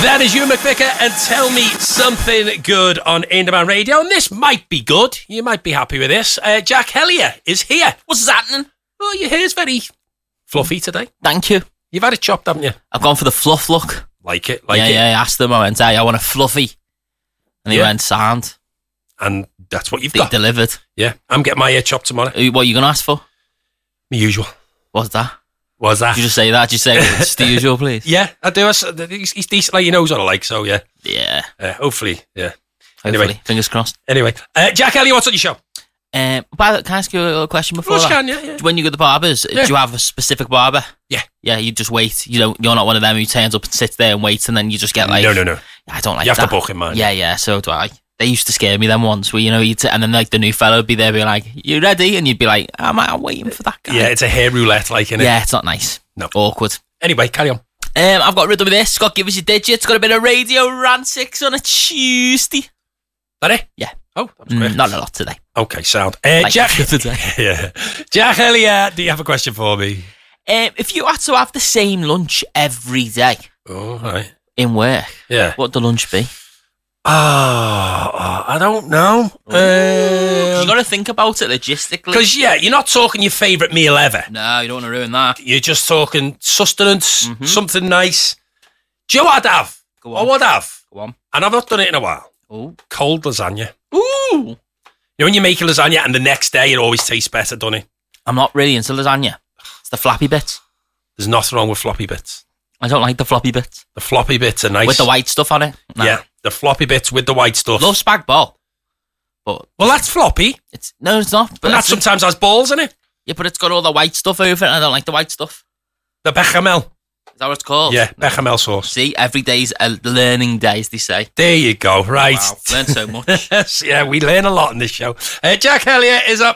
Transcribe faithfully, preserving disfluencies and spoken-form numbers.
That is Ewan McVicker, and Tell Me Something Good on Aindaman Radio. And this might be good. You might be happy with this. Uh, Jack Hellier is here. What's happening? Oh, your hair's very fluffy today. Thank you. You've had it chopped, haven't you? I've gone for the fluff look. Like it, like yeah, it. Yeah, I asked him, I went, hey, I want a fluffy. And he Yeah. went, sound. And that's what you've They got. delivered. Yeah, I'm getting my hair chopped tomorrow. Uh, What are you going to ask for? The usual. What's that? What's that? Did you just say that? Did you say it's the usual, please? Yeah, I do. He's, he's decent, like, he knows what I like, so yeah. Yeah. Uh, hopefully, yeah. Hopefully. Anyway. Fingers crossed. Anyway, uh, Jack Hellier, what's on your show? Um, by the way, can I ask you a little question before Of course that? you can, yeah, yeah. When you go to the barbers, Yeah. do you have a specific barber? Yeah. Yeah, you just wait. You don't, you're not one of them who turns up and sits there and waits and then you just get like... No, no, no. I don't like You have that. to book him, man. Yeah, yeah, so do I. They used to scare me them ones where, you know, you'd t- and then like the new fellow would be there being like, you ready? And you'd be like, I'm, I'm waiting for that guy. Yeah, it's a hair roulette, like, innit? Yeah, it's not nice. No. Awkward. Anyway, carry on. Um, I've got rid of this. Scott, give us your digits. Got a bit of Radio Rant six on a Tuesday. That it? Yeah. Oh, that was quick. Mm, not a lot today. Okay, sound. Uh, Like Jack, today. yeah. Jack Hellier, do you have a question for me? Um, if you had to have the same lunch every day Oh, right. in work, Yeah. what would the lunch be? Oh, oh, I don't know. you Because, got to think about it logistically. yeah, you're not talking your favourite meal ever. No, you don't want to ruin that. You're just talking sustenance, Mhm. something nice. Do you know what I'd have? Go I on. would have. Go on. And I've not done it in a while. Oh. Cold lasagna. Ooh. You know when you make a lasagna and the next day it always tastes better, doesn't it? I'm not really into lasagna. It's the flappy bits. There's nothing wrong with floppy bits. I don't like the floppy bits. The floppy bits are nice. With the white stuff on it. No. Yeah, the floppy bits with the white stuff. Love spag bol. But Well, that's floppy. it's no, it's not. But And that it's- sometimes has balls in it. yeah, but it's got all the white stuff over it, and I don't like the white stuff. The bechamel. Is that what it's called? Yeah, bechamel sauce. See, every day's a learning day, as they say. There you go. Right. Wow, learned so much. Yeah, we learn a lot in this show. Uh, Jack Hellier is up